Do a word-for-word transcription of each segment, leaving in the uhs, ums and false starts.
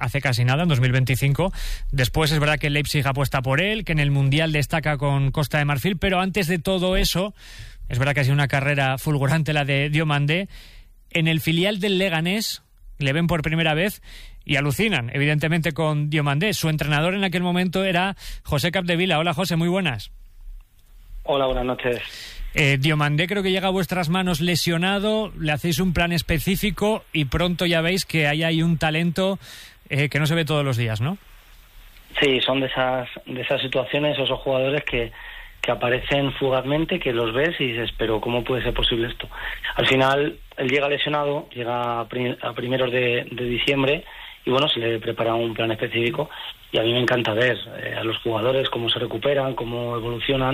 hace casi nada, en dos mil veinticinco. Después es verdad que el Leipzig apuesta por él, que en el Mundial destaca con Costa de Marfil, pero antes de todo eso, es verdad que ha sido una carrera fulgurante la de Diomandé. En el filial del Leganés le ven por primera vez y alucinan, evidentemente, con Diomandé. Su entrenador en aquel momento era José Capdevila. Hola, José, muy buenas. Hola, buenas noches. Eh, Diomandé creo que llega a vuestras manos lesionado, le hacéis un plan específico y pronto ya veis que ahí hay un talento eh, que no se ve todos los días, ¿no? Sí, son de esas de esas situaciones, esos jugadores que, que aparecen fugazmente, que los ves y dices, pero ¿cómo puede ser posible esto? Al final, él llega lesionado, llega a, prim- a primeros de, de diciembre y bueno, se le prepara un plan específico y a mí me encanta ver eh, a los jugadores cómo se recuperan, cómo evolucionan.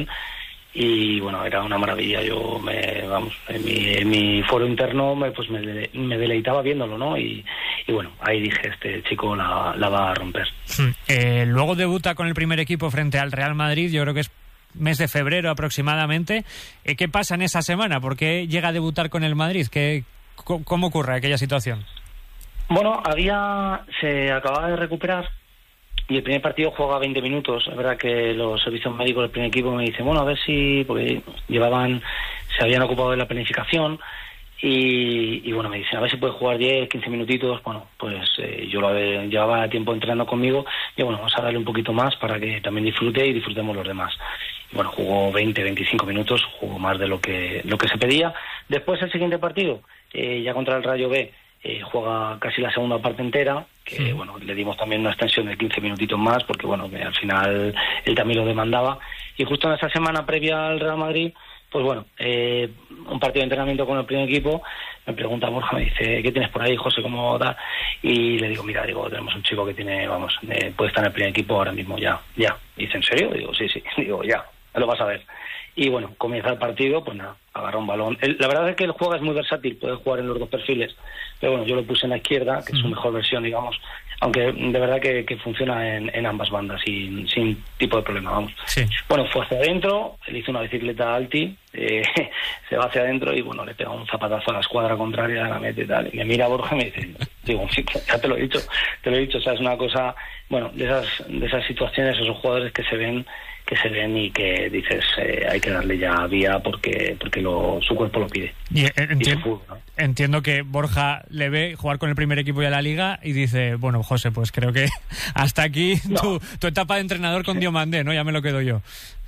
Y bueno, era una maravilla. Yo me vamos en mi, en mi foro interno me, pues me, me deleitaba viéndolo, ¿no? Y, y bueno, ahí dije, este chico la, la va a romper. Eh, luego debuta con el primer equipo frente al Real Madrid, yo creo que es mes de febrero aproximadamente. Eh, ¿Qué pasa en esa semana? ¿Por qué llega a debutar con el Madrid? ¿Qué, ¿Cómo ocurre aquella situación? Bueno, había se acababa de recuperar y el primer partido juega veinte minutos. Es verdad que los servicios médicos del primer equipo me dicen, bueno, a ver si... porque llevaban... se habían ocupado de la planificación y, y bueno, me dicen, a ver si puede jugar diez, quince minutitos. Bueno, pues eh, yo lo había, llevaba tiempo entrenando conmigo y bueno, vamos a darle un poquito más para que también disfrute y disfrutemos los demás. Y bueno, jugó veinte, veinticinco minutos, jugó más de lo que, lo que se pedía. Después el siguiente partido, eh, ya contra el Rayo B, Eh, juega casi la segunda parte entera, que sí. Bueno, le dimos también una extensión de quince minutitos más, porque bueno, que al final él también lo demandaba. Y justo en esa semana previa al Real Madrid, pues bueno, eh, un partido de entrenamiento con el primer equipo, me pregunta Borja, me dice, ¿qué tienes por ahí, José? ¿Cómo da? Y le digo, mira, digo, tenemos un chico que tiene, vamos, eh, puede estar en el primer equipo ahora mismo, ya, ya. Y dice, ¿en serio? Y digo, sí, sí, digo, ya, ya lo vas a ver. Y bueno, comienza el partido, pues nada, agarra un balón. El, la verdad es que el juego es muy versátil, puede jugar en los dos perfiles, pero bueno, yo lo puse en la izquierda, que es su mejor versión, digamos, aunque de verdad que, que funciona en, en ambas bandas, sin, sin tipo de problema, vamos. Sí. Bueno, fue hacia adentro, él hizo una bicicleta alti, eh, se va hacia adentro y bueno, le pega un zapatazo a la escuadra contraria, la mete y tal, y me mira Borja y me dice, digo, ya te lo he dicho, te lo he dicho, o sea, es una cosa, bueno, de esas, de esas situaciones, esos jugadores que se ven que se ven y que dices eh, hay que darle ya vía porque porque lo, su cuerpo lo pide. Y, eh, enti- y su fútbol, ¿no? Entiendo que Borja le ve jugar con el primer equipo y a la Liga y dice, bueno, José, pues creo que hasta aquí no. tu, tu etapa de entrenador con Diomandé, ¿no? Ya me lo quedo yo.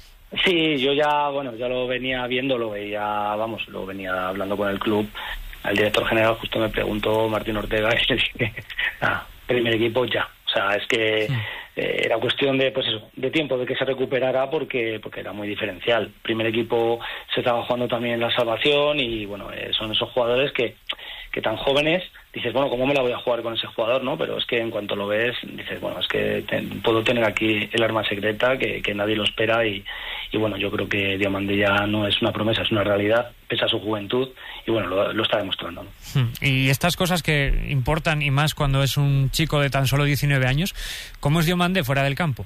Sí, yo ya, bueno, ya lo venía viendo, lo veía, vamos, lo venía hablando con el club. Al director general justo me preguntó Martín Ortega y le dije, ah, primer equipo ya. O sea, es que sí. eh, era cuestión de, pues eso, de tiempo, de que se recuperara porque porque era muy diferencial. Primer equipo se estaba jugando también la salvación y bueno, eh, son esos jugadores que, que tan jóvenes, dices, bueno, ¿cómo me la voy a jugar con ese jugador, no? Pero es que en cuanto lo ves, dices, bueno, es que te, puedo tener aquí el arma secreta que, que nadie lo espera y, y bueno, yo creo que Diomandé ya no es una promesa, es una realidad, pese a su juventud y bueno, lo, lo está demostrando, ¿no? Y estas cosas que importan y más cuando es un chico de tan solo diecinueve años, ¿cómo es Diomandé fuera del campo?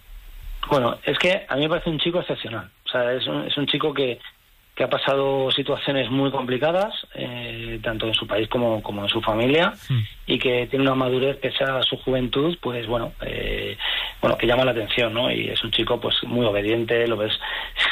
Bueno, es que a mí me parece un chico excepcional, o sea, es un, es un chico que que ha pasado situaciones muy complicadas, eh, tanto en su país como, como en su familia, mm. y que tiene una madurez pese a su juventud, pues bueno, eh, bueno, que llama la atención, ¿no? Y es un chico pues muy obediente, lo ves,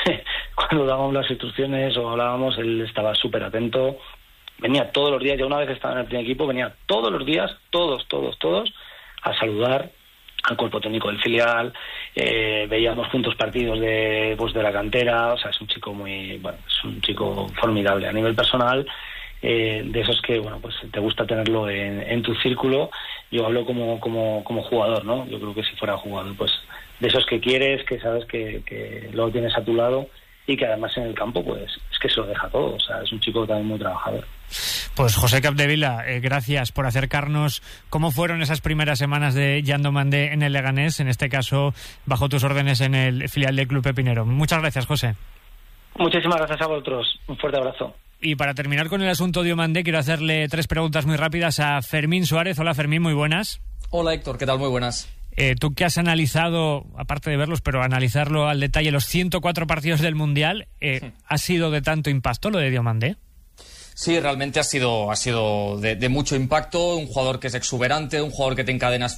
cuando dábamos las instrucciones o hablábamos, él estaba súper atento, venía todos los días, ya una vez estaba en el primer equipo, venía todos los días, todos, todos, todos, a saludar al cuerpo técnico del filial, eh, veíamos juntos partidos de pues de la cantera, o sea, es un chico muy, bueno, es un chico formidable a nivel personal, eh, de esos que, bueno, pues te gusta tenerlo en, en tu círculo. Yo hablo como como como jugador, ¿no? Yo creo que si fuera jugador, pues de esos que quieres, que sabes que, que lo tienes a tu lado y que además en el campo, pues es que se lo deja todo, o sea, es un chico también muy trabajador. Pues José Capdevila, eh, gracias por acercarnos cómo fueron esas primeras semanas de Jan Diomandé en el Leganés, en este caso bajo tus órdenes en el filial del Club Pepinero. Muchas gracias, José. Muchísimas gracias a vosotros, un fuerte abrazo. Y para terminar con el asunto Diomandé, quiero hacerle tres preguntas muy rápidas a Fermín Suárez. Hola Fermín, muy buenas. Hola Héctor, ¿qué tal? Muy buenas. Eh, tú que has analizado, aparte de verlos, pero analizarlo al detalle, los ciento cuatro partidos del Mundial, eh, sí. ¿ha sido de tanto impacto lo de Diomandé? Sí, realmente ha sido, ha sido de, de mucho impacto, un jugador que es exuberante, un jugador que te encadenas